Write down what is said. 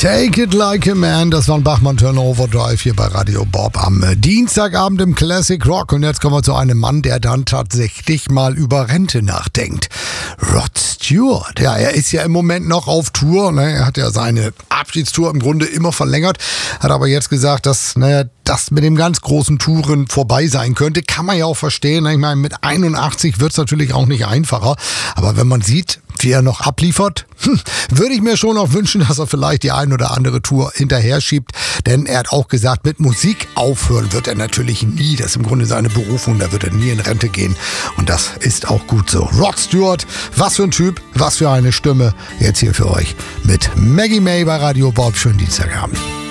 Take It Like a Man, das war ein Bachmann-Turner Overdrive hier bei Radio Bob am Dienstagabend im Classic Rock. Und jetzt kommen wir zu einem Mann, der dann tatsächlich mal über Rente nachdenkt. Rod Stewart, ja, er ist ja im Moment noch auf Tour. Ne? Er hat ja seine Abschiedstour im Grunde immer verlängert, hat aber jetzt gesagt, dass das mit dem ganz großen Touren vorbei sein könnte. Kann man ja auch verstehen. Ich meine, mit 81 wird es natürlich auch nicht einfacher. Aber wenn man sieht, wie er noch abliefert, würde ich mir schon auch wünschen, dass er vielleicht die ein oder andere Tour hinterher schiebt. Denn er hat auch gesagt, mit Musik aufhören wird er natürlich nie. Das ist im Grunde seine Berufung, da wird er nie in Rente gehen. Und das ist auch gut so. Rod Stewart, was für ein Typ, was für eine Stimme. Jetzt hier für euch mit Maggie May bei Radio Bob. Schönen Dienstagabend.